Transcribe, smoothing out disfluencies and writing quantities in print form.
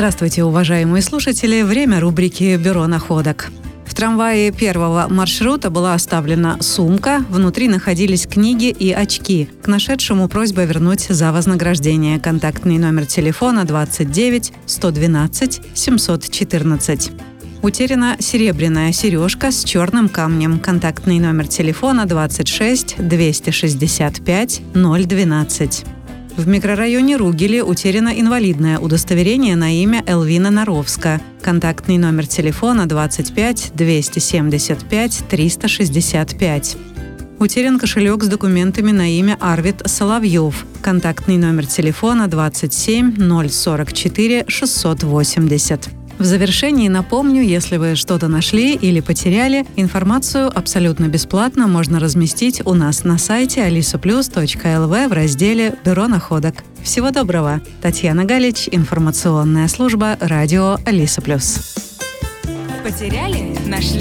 Здравствуйте, уважаемые слушатели! Время рубрики «Бюро находок». В трамвае первого маршрута была оставлена сумка, внутри находились книги и очки. К нашедшему просьба вернуть за вознаграждение. Контактный номер телефона 29 112 714. Утеряна серебряная сережка с черным камнем. Контактный номер телефона 26 265 012. В микрорайоне Ругели утеряно инвалидное удостоверение на имя Элвина Наровска. Контактный номер телефона 25 275 365. Утерян кошелек с документами на имя Арвид Соловьев. Контактный номер телефона 27 044 680. В завершении напомню, если вы что-то нашли или потеряли, информацию абсолютно бесплатно можно разместить у нас на сайте alisaplus.lv в разделе «Бюро находок». Всего доброго! Татьяна Галич, информационная служба радио Алиса Плюс. Потеряли? Нашли?